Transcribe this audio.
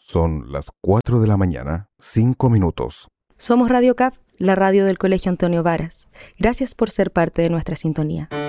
Son las 4 de la mañana, 5 minutos. Somos Radio CAF, la radio del Colegio Antonio Varas. Gracias por ser parte de nuestra sintonía.